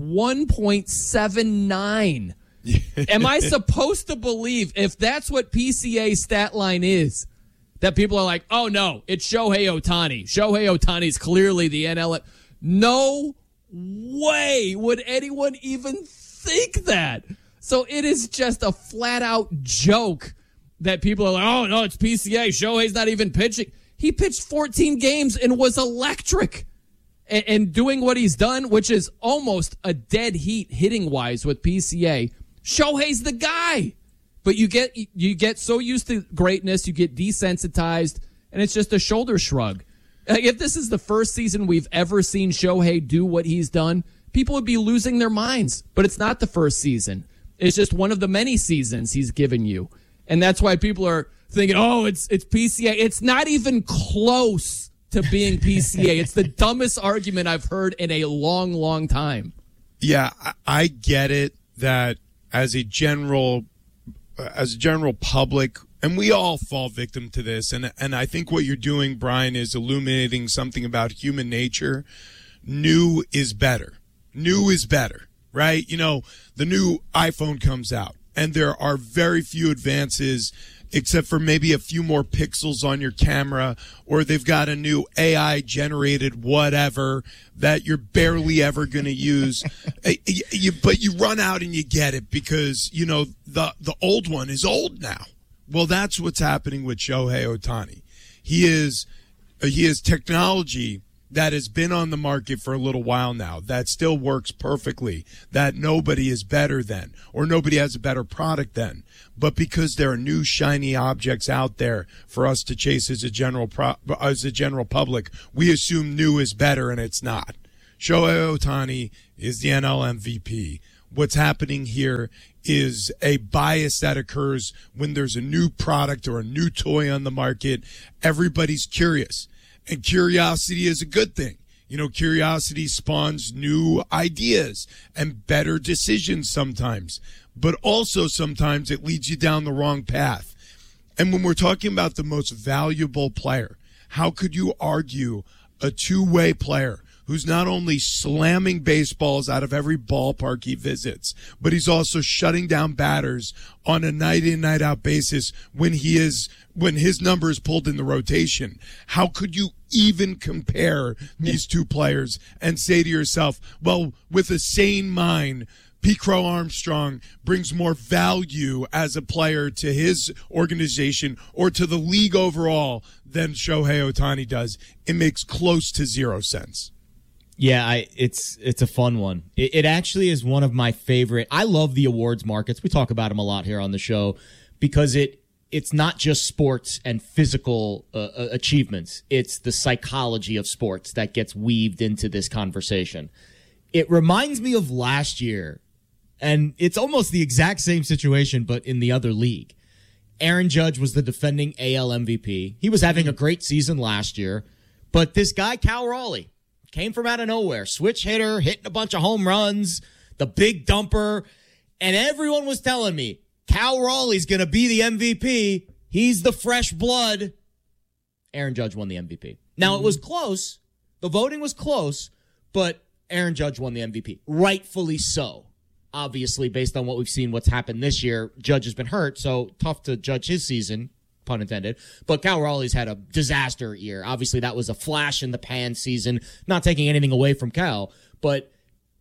1.79. Am I supposed to believe, if that's what PCA's stat line is, that people are like, oh no, it's Shohei Ohtani. Shohei Ohtani's clearly the NL. No way would anyone even think that. So it is just a flat out joke that people are like, oh no, it's PCA. Shohei's not even pitching. He pitched 14 games and was electric. And doing what he's done, which is almost a dead heat hitting wise with PCA. Shohei's the guy. But you get so used to greatness, you get desensitized, and it's just a shoulder shrug. If this is the first season we've ever seen Shohei do what he's done, people would be losing their minds. But it's not the first season. It's just one of the many seasons he's given you. And that's why people are thinking, oh, it's PCA. It's not even close to being PCA. It's the dumbest argument I've heard in a long, long time. Yeah, I get it that as a general public, and we all fall victim to this, and I think what you're doing, Brian, is illuminating something about human nature. New is better. New is better, right? You know, the new iPhone comes out, and there are very few advances except for maybe a few more pixels on your camera, or they've got a new AI generated whatever that you're barely ever going to use. But you run out and you get it because, you know, the old one is old now. Well, that's what's happening with Shohei Ohtani. He is technology that has been on the market for a little while now, that still works perfectly, that nobody is better than, or nobody has a better product than. But because there are new shiny objects out there for us to chase as a general public, we assume new is better, and it's not. Shohei Ohtani is the NL MVP. What's happening here is a bias that occurs when there's a new product or a new toy on the market. Everybody's curious. And curiosity is a good thing. You know, curiosity spawns new ideas and better decisions sometimes. But also sometimes it leads you down the wrong path. And when we're talking about the most valuable player, how could you argue a two-way player who's not only slamming baseballs out of every ballpark he visits, but he's also shutting down batters on a night-in, night-out basis when his number is pulled in the rotation? How could you even compare these two players and say to yourself, well, with a sane mind, Pete Crow Armstrong brings more value as a player to his organization or to the league overall than Shohei Ohtani does? It makes close to zero sense. Yeah, it's a fun one. It actually is one of my favorite. I love the awards markets. We talk about them a lot here on the show because it's not just sports and physical achievements. It's the psychology of sports that gets weaved into this conversation. It reminds me of last year, and it's almost the exact same situation, but in the other league. Aaron Judge was the defending AL MVP. He was having a great season last year, but this guy, Cal Raleigh, came from out of nowhere, switch hitter, hitting a bunch of home runs, the big dumper, and everyone was telling me, Cal Raleigh's going to be the MVP. He's the fresh blood. Aaron Judge won the MVP. Now, it was close. The voting was close, but Aaron Judge won the MVP. Rightfully so. Obviously, based on what we've seen, what's happened this year, Judge has been hurt, so tough to judge his season, pun intended. But Cal Raleigh's had a disaster year. Obviously, that was a flash in the pan season, not taking anything away from Cal, but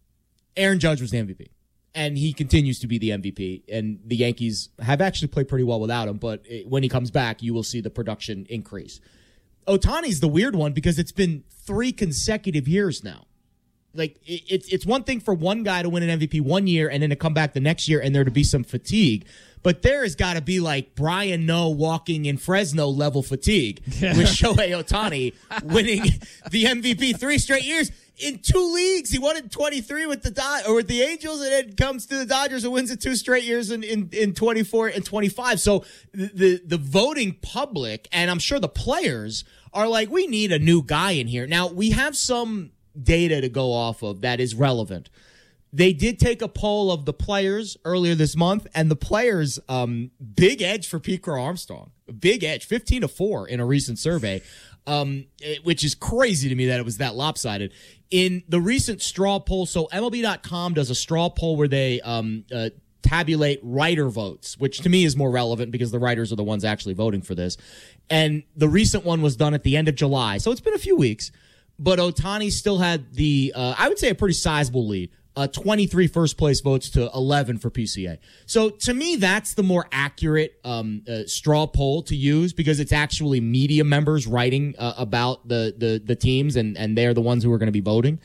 Aaron Judge was the MVP. And he continues to be the MVP. And the Yankees have actually played pretty well without him, but when he comes back, you will see the production increase. Ohtani's the weird one because it's been 3 consecutive years now. Like, it's one thing for one guy to win an MVP one year and then to come back the next year and there to be some fatigue. But there has got to be like Brian Noe walking in Fresno level fatigue with Shohei Ohtani winning the MVP 3 straight years in 2 leagues. He won in 23 with the Angels, and then comes to the Dodgers and wins it 2 straight years in 24 and 25. So the voting public, and I'm sure the players, are like, we need a new guy in here. Now, we have some data to go off of that is relevant. They did take a poll of the players earlier this month, and the players, big edge for Pete Crow Armstrong. Big edge, 15-4 in a recent survey, which is crazy to me that it was that lopsided. In the recent straw poll, so MLB.com does a straw poll where they tabulate writer votes, which to me is more relevant because the writers are the ones actually voting for this. And the recent one was done at the end of July, so it's been a few weeks. But Ohtani still had the, I would say, a pretty sizable lead. 23 first-place votes to 11 for PCA. So, to me, that's the more accurate straw poll to use because it's actually media members writing about the teams, and they're the ones who are going to be voting.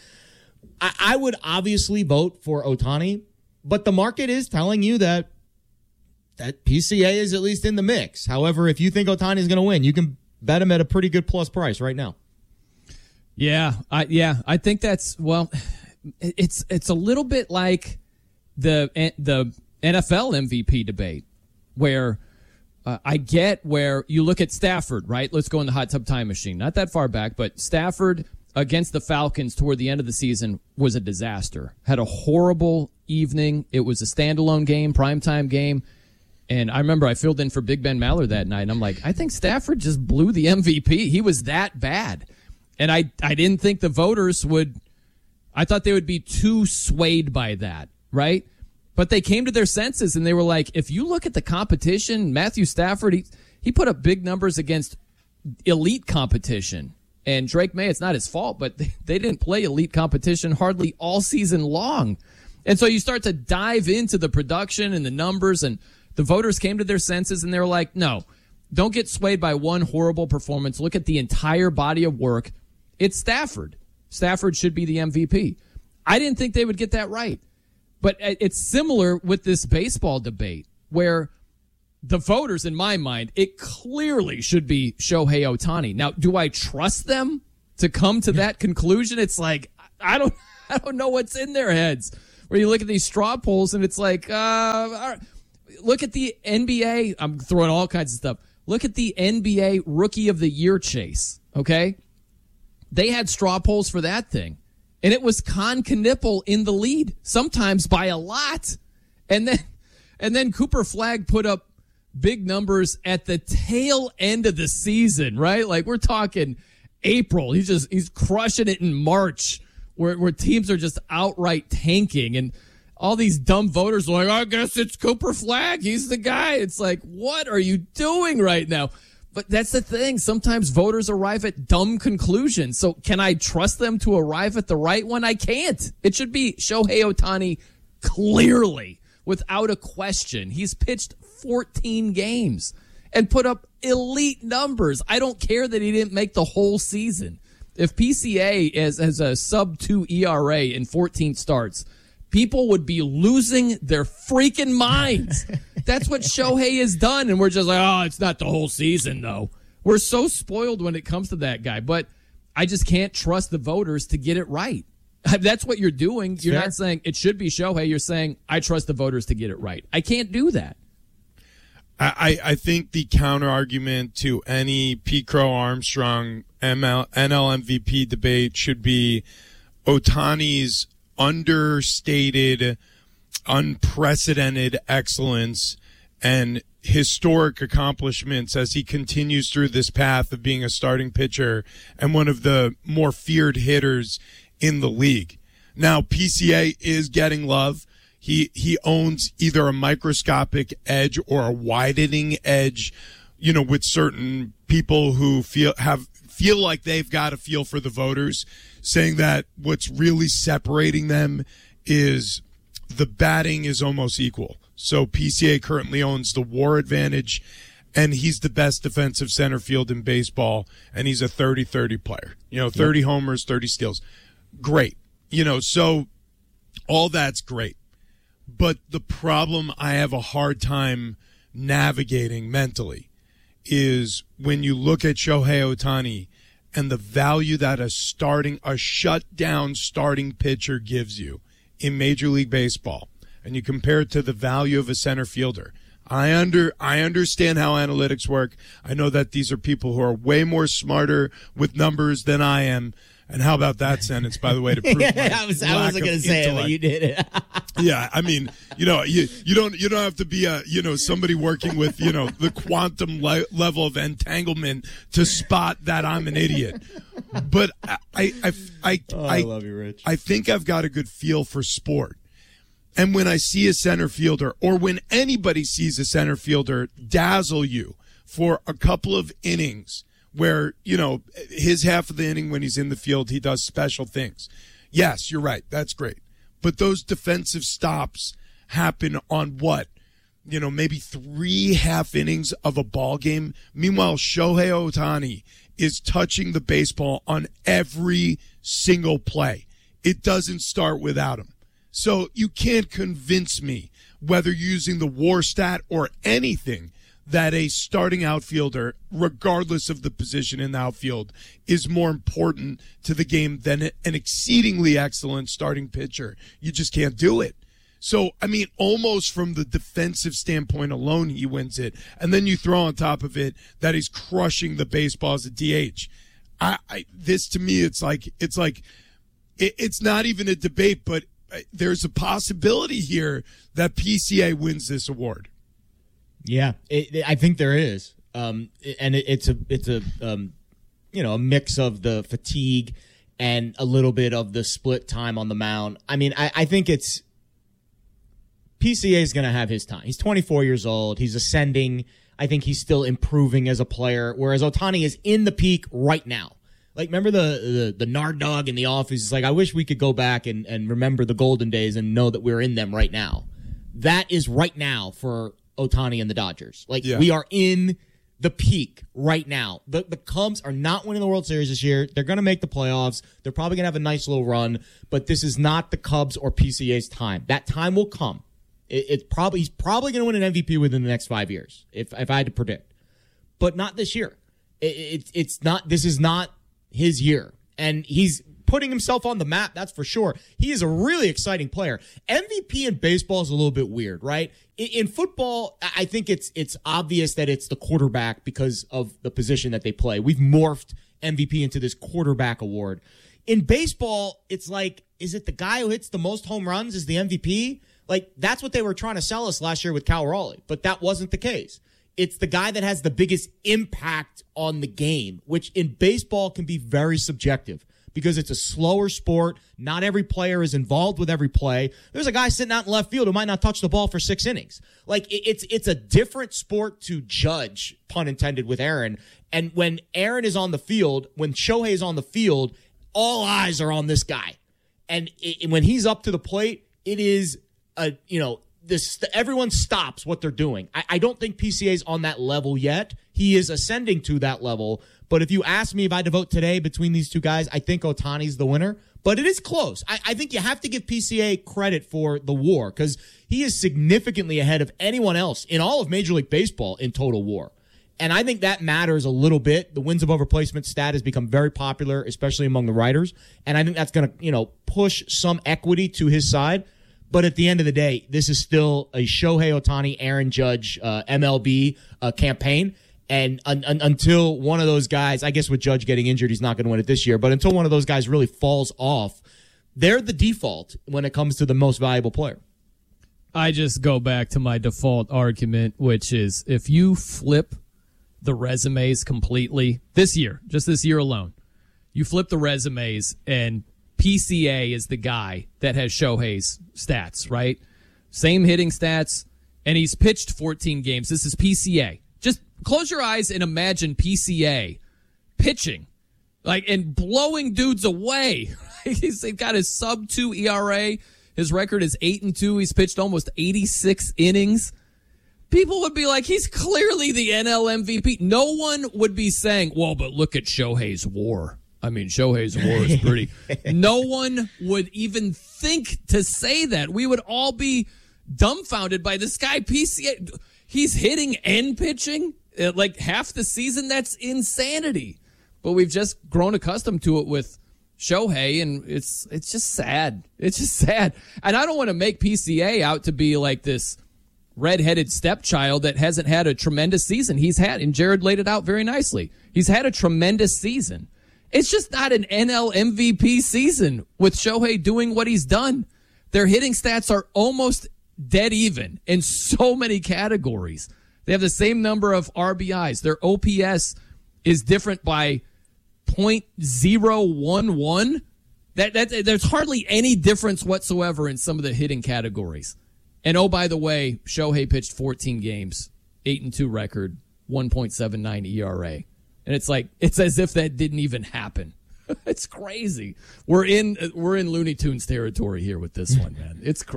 I would obviously vote for Ohtani, but the market is telling you that PCA is at least in the mix. However, if you think Ohtani is going to win, you can bet him at a pretty good plus price right now. Yeah, I think that's, well, it's a little bit like the NFL MVP debate, where I get where you look at Stafford, right? Let's go in the hot tub time machine. Not that far back, but Stafford against the Falcons toward the end of the season was a disaster. Had a horrible evening. It was a standalone game, primetime game. And I remember I filled in for Big Ben Maller that night, and I'm like, I think Stafford just blew the MVP. He was that bad. And I didn't think the voters would – I thought they would be too swayed by that, right? But they came to their senses and they were like, if you look at the competition, Matthew Stafford, he put up big numbers against elite competition. And Drake May, it's not his fault, but they didn't play elite competition hardly all season long. And so you start to dive into the production and the numbers, and the voters came to their senses and they were like, no, don't get swayed by one horrible performance. Look at the entire body of work. It's Stafford. Stafford should be the MVP. I didn't think they would get that right. But it's similar with this baseball debate where the voters, in my mind, it clearly should be Shohei Ohtani. Now, do I trust them to come to that conclusion? It's like, I don't know what's in their heads. Where you look at these straw polls and it's like, all right. Look at the NBA. I'm throwing all kinds of stuff. Look at the NBA Rookie of the Year chase, okay? They had straw polls for that thing. And it was Con Knippel in the lead, sometimes by a lot. And then Cooper Flagg put up big numbers at the tail end of the season, right? Like we're talking April. He's crushing it in March where teams are just outright tanking. And all these dumb voters are like, I guess it's Cooper Flagg. He's the guy. It's like, what are you doing right now? But that's the thing. Sometimes voters arrive at dumb conclusions. So can I trust them to arrive at the right one? I can't. It should be Shohei Ohtani clearly, without a question. He's pitched 14 games and put up elite numbers. I don't care that he didn't make the whole season. If PCA has a sub-2 ERA in 14 starts, people would be losing their freaking minds. That's what Shohei has done, and we're just like, oh, it's not the whole season, though. We're so spoiled when it comes to that guy, but I just can't trust the voters to get it right. That's what you're doing. You're not saying it should be Shohei. You're saying, I trust the voters to get it right. I can't do that. I think the counter argument to any Pete Crow Armstrong NL MVP debate should be Ohtani's understated, unprecedented excellence and historic accomplishments as he continues through this path of being a starting pitcher and one of the more feared hitters in the league. Now, PCA is getting love. He owns either a microscopic edge or a widening edge, with certain people who feel like they've got a feel for the voters, saying that what's really separating them is the batting is almost equal. So PCA currently owns the WAR advantage, and he's the best defensive center field in baseball, and he's a 30-30 player. 30 homers, 30 steals. Great. So all that's great. But the problem I have a hard time navigating mentally is when you look at Shohei Ohtani and the value that a shutdown starting pitcher gives you in Major League Baseball, and you compare it to the value of a center fielder. I understand how analytics work. I know that these are people who are way more smarter with numbers than I am. And how about that sentence, by the way, to prove I wasn't going to say it, but you did it. Yeah, I mean, you don't have to be somebody working with the quantum level of entanglement to spot that I'm an idiot. But I love you, Rich. I think I've got a good feel for sport. And when I see a center fielder, or when anybody sees a center fielder dazzle you for a couple of innings, where, his half of the inning when he's in the field, he does special things. Yes, you're right. That's great. But those defensive stops happen on what? Maybe 3 half innings of a ball game. Meanwhile, Shohei Ohtani is touching the baseball on every single play. It doesn't start without him. So you can't convince me, whether you're using the WAR stat or anything, that a starting outfielder, regardless of the position in the outfield, is more important to the game than an exceedingly excellent starting pitcher. You just can't do it. So, I mean, almost from the defensive standpoint alone, he wins it. And then you throw on top of it that he's crushing the baseball as a DH. This to me, it's not even a debate, but there's a possibility here that PCA wins this award. Yeah, I think there is, and it's a mix of the fatigue and a little bit of the split time on the mound. I mean, I think it's PCA is going to have his time. He's 24 years old. He's ascending. I think he's still improving as a player, whereas Ohtani is in the peak right now. Like, remember the Nard Dog in The Office? It's like, I wish we could go back and remember the golden days and know that we're in them right now. That is right now for Ohtani and the Dodgers. Like, we are in the peak right now. The Cubs are not winning the World Series this year. They're going to make the playoffs. They're probably going to have a nice little run, but this is not the Cubs or PCA's time. That time will come. He's probably going to win an MVP within the next 5 years, if I had to predict, but not this year. It's not. This is not his year, and he's putting himself on the map. That's for sure. He is a really exciting player. MVP in baseball is a little bit weird, right? In football, I think it's obvious that it's the quarterback because of the position that they play. We've morphed MVP into this quarterback award. In baseball, it's like, is it the guy who hits the most home runs is the MVP? Like, that's what they were trying to sell us last year with Cal Raleigh, but that wasn't the case. It's the guy that has the biggest impact on the game, which in baseball can be very subjective because it's a slower sport. Not every player is involved with every play. There's a guy sitting out in left field who might not touch the ball for 6 innings. Like, it's a different sport to judge, pun intended, with Aaron. And when Aaron is on the field, when Shohei is on the field, all eyes are on this guy. And when he's up to the plate, it is everyone stops what they're doing. I don't think PCA's on that level yet. He is ascending to that level. But if you ask me if I had to vote today between these two guys, I think Ohtani's the winner. But it is close. I think you have to give PCA credit for the WAR because he is significantly ahead of anyone else in all of Major League Baseball in total WAR. And I think that matters a little bit. The wins above replacement stat has become very popular, especially among the writers. And I think that's going to, push some equity to his side. But at the end of the day, this is still a Shohei Ohtani, Aaron Judge, MLB campaign. And until one of those guys, I guess with Judge getting injured, he's not going to win it this year. But until one of those guys really falls off, they're the default when it comes to the most valuable player. I just go back to my default argument, which is if you flip the resumes completely this year, just this year alone, you flip the resumes and PCA is the guy that has Shohei's stats, right? Same hitting stats, and he's pitched 14 games. This is PCA. Just close your eyes and imagine PCA pitching, and blowing dudes away. He's got his sub-2 ERA. His record is 8-2. He's pitched almost 86 innings. People would be like, he's clearly the NL MVP. No one would be saying, well, but look at Shohei's WAR. I mean, Shohei's WAR is pretty. No one would even think to say that. We would all be dumbfounded by this guy, PCA. He's hitting and pitching like half the season. That's insanity. But we've just grown accustomed to it with Shohei, and it's just sad. It's just sad. And I don't want to make PCA out to be like this redheaded stepchild that hasn't had a tremendous season. He's had, and Jared laid it out very nicely. He's had a tremendous season. It's just not an NL MVP season with Shohei doing what he's done. Their hitting stats are almost dead even in so many categories. They have the same number of RBIs. Their OPS is different by 0.011. There's hardly any difference whatsoever in some of the hitting categories. And oh, by the way, Shohei pitched 14 games, 8-2 record, 1.79 ERA. And it's as if that didn't even happen. It's crazy. We're in Looney Tunes territory here with this one, man.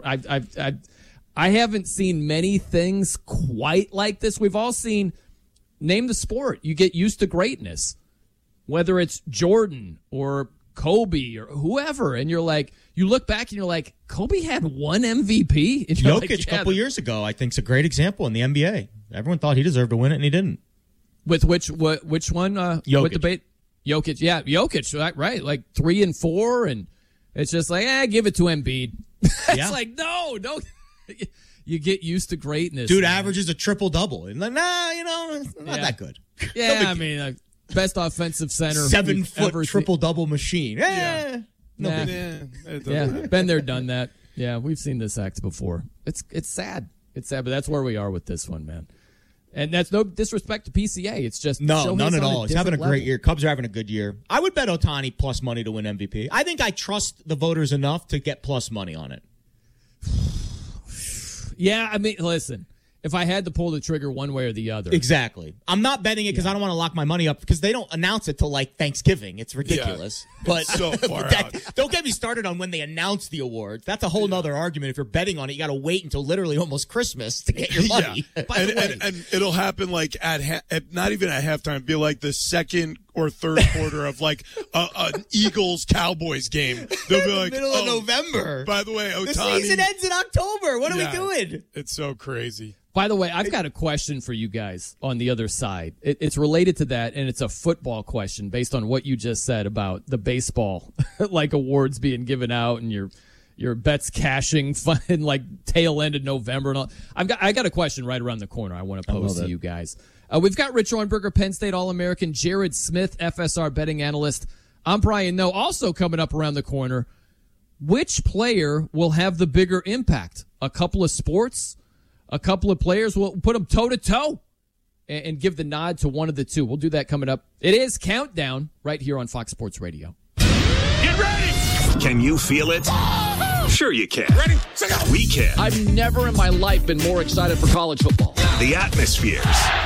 I haven't seen many things quite like this. We've all seen, name the sport. You get used to greatness, whether it's Jordan or Kobe or whoever, and you look back and you're like, Kobe had one MVP. And Jokic a couple years ago, I think, is a great example in the NBA. Everyone thought he deserved to win it, and he didn't. With which one? Jokic. With debate? Jokic, yeah, Jokic, right? Like 3 and 4, and it's just like, give it to Embiid. It's like, no. You get used to greatness. Dude averages a triple-double. And like, not that good. Yeah, I mean, best offensive center. 7-foot triple-double machine. Been there, done that. Yeah, we've seen this act before. It's sad. It's sad, but that's where we are with this one, man. And that's no disrespect to PCA. It's just none at all. He's having a great year. Cubs are having a good year. I would bet Ohtani plus money to win MVP. I think I trust the voters enough to get plus money on it. Yeah, I mean, listen. If I had to pull the trigger one way or the other. Exactly. I'm not betting it because I don't want to lock my money up because they don't announce it till like Thanksgiving. It's ridiculous. Yeah. But so far out. Don't get me started on when they announce the awards. That's a whole nother argument. If you're betting on it, you got to wait until literally almost Christmas to get your money. Yeah. By the way, and it'll happen like at not even at halftime. Be like the second or third quarter of like an Eagles-Cowboys game. They'll be like, middle of November. By the way, Ohtani. The season ends in October. What are we doing? It's so crazy. By the way, I've got a question for you guys on the other side. It's related to that, and it's a football question based on what you just said about the baseball like awards being given out and your bets cashing in like tail end of November and all. I got a question right around the corner I want to pose to you guys. We've got Rich Orenberger, Penn State All-American, Jared Smith, FSR betting analyst. I'm Brian Noe, also coming up around the corner. Which player will have the bigger impact? A couple of sports? A couple of players? Will put them toe-to-toe and give the nod to one of the two. We'll do that coming up. It is Countdown right here on Fox Sports Radio. Get ready! Can you feel it? Sure you can. Ready? We can. I've never in my life been more excited for college football. The atmospheres.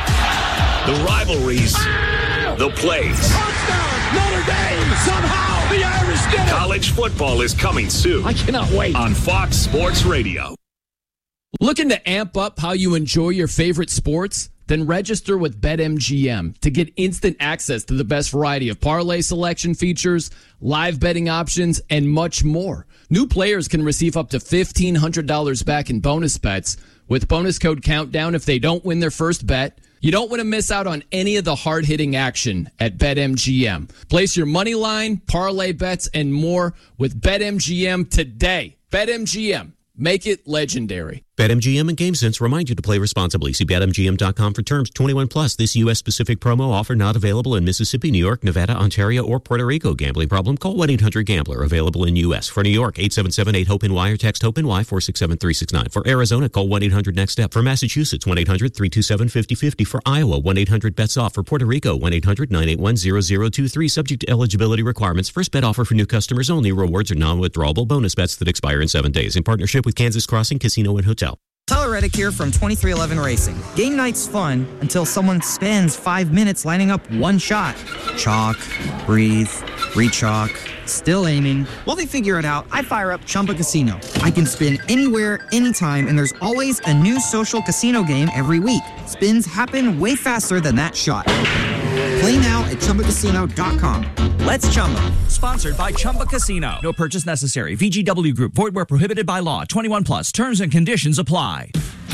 The rivalries. The plays. Touchdown! Notre Dame! Somehow the Irish did it! College football is coming soon. I cannot wait. On Fox Sports Radio. Looking to amp up how you enjoy your favorite sports? Then register with BetMGM to get instant access to the best variety of parlay selection features, live betting options, and much more. New players can receive up to $1,500 back in bonus bets with bonus code COUNTDOWN if they don't win their first bet. You don't want to miss out on any of the hard-hitting action at BetMGM. Place your money line, parlay bets, and more with BetMGM today. BetMGM. Make it legendary. BetMGM and GameSense remind you to play responsibly. See BetMGM.com for terms. 21 plus. This U.S.-specific promo offer not available in Mississippi, New York, Nevada, Ontario, or Puerto Rico. Gambling problem? Call 1-800-GAMBLER. Available in U.S. For New York, 877-8-HOPE-NY or text HOPE-NY 467-369. For Arizona, call 1-800-NEXT-STEP. For Massachusetts, 1-800-327-5050. For Iowa, 1-800-BETS-OFF. For Puerto Rico, 1-800-981-0023. Subject to eligibility requirements. First bet offer for new customers only. Rewards are non-withdrawable bonus bets that expire in 7 days. In partnership with Kansas Crossing Casino and Hotel. Tyler Reddick here from 2311 Racing. Game night's fun until someone spends 5 minutes lining up one shot. Chalk, breathe, re-chalk, still aiming. While they figure it out, I fire up Chumba Casino. I can spin anywhere, anytime, and there's always a new social casino game every week. Spins happen way faster than that shot. Play now at ChumbaCasino.com. Let's Chumba. Sponsored by Chumba Casino. No purchase necessary. VGW Group. Void where prohibited by law. 21 plus. Terms and conditions apply.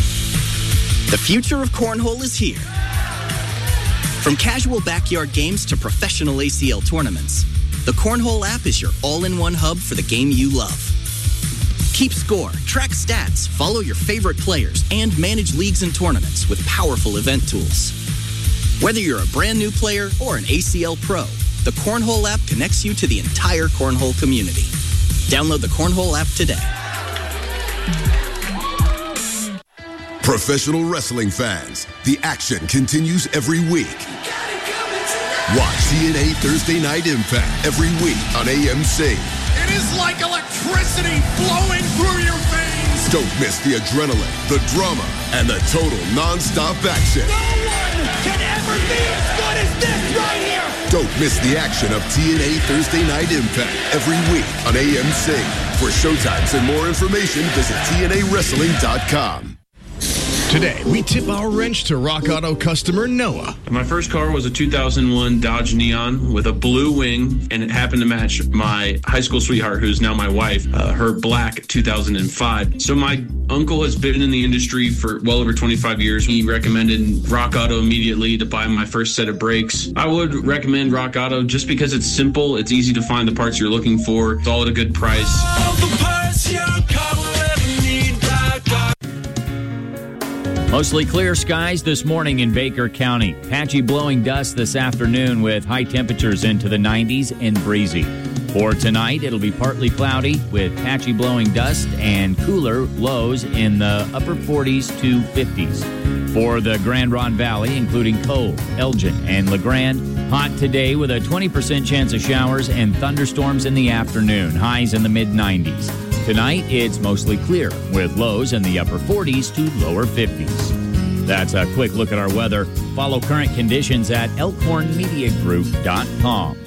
The future of cornhole is here. From casual backyard games to professional ACL tournaments, the Cornhole app is your all-in-one hub for the game you love. Keep score, track stats, follow your favorite players, and manage leagues and tournaments with powerful event tools. Whether you're a brand new player or an ACL pro, the Cornhole app connects you to the entire Cornhole community. Download the Cornhole app today. Professional wrestling fans, the action continues every week. Watch TNA Thursday Night Impact every week on AMC. It is like electricity flowing through your veins. Don't miss the adrenaline, the drama, and the total non-stop action. No one can ever be as good as this right here. Don't miss the action of TNA Thursday Night Impact every week on AMC. For showtimes and more information, visit TNAWrestling.com. Today, we tip our wrench to Rock Auto customer Noah. My first car was a 2001 Dodge Neon with a blue wing, and it happened to match my high school sweetheart, who's now my wife, her black 2005. So my uncle has been in the industry for well over 25 years. He recommended Rock Auto immediately to buy my first set of brakes. I would recommend Rock Auto just because it's simple, it's easy to find the parts you're looking for, it's all at a good price. All the parts your car will ever need, Rock Auto. Mostly clear skies this morning in Baker County. Patchy blowing dust this afternoon with high temperatures into the 90s and breezy. For tonight, it'll be partly cloudy with patchy blowing dust and cooler lows in the upper 40s to 50s. For the Grand Ronde Valley, including Cove, Elgin, and LeGrand, hot today with a 20% chance of showers and thunderstorms in the afternoon. Highs in the mid-90s. Tonight, it's mostly clear, with lows in the upper 40s to lower 50s. That's a quick look at our weather. Follow current conditions at elkhornmediagroup.com.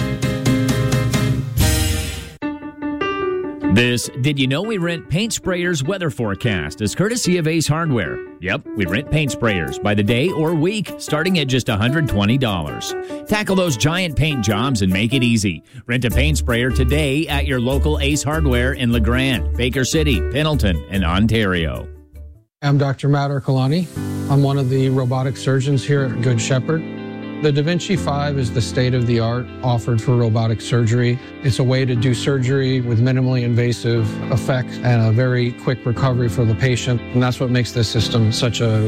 This Did You Know We Rent Paint Sprayers weather forecast is courtesy of Ace Hardware. Yep, we rent paint sprayers by the day or week, starting at just $120. Tackle those giant paint jobs and make it easy. Rent a paint sprayer today at your local Ace Hardware in LeGrand, Baker City, Pendleton, and Ontario. I'm Dr. Matt Ercolani. I'm one of the robotic surgeons here at Good Shepherd. The Da Vinci 5 is the state-of-the-art offered for robotic surgery. It's a way to do surgery with minimally invasive effects and a very quick recovery for the patient. And that's what makes this system such a